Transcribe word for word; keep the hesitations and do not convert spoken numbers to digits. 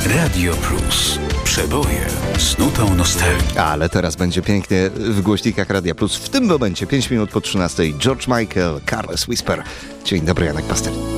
Radio Plus. Przeboje z nutą nostalgii. Ale teraz będzie pięknie w głośnikach Radia Plus. W tym momencie pięć minut po trzynastej George Michael, Careless Whisper. Dzień dobry, Janek Paster.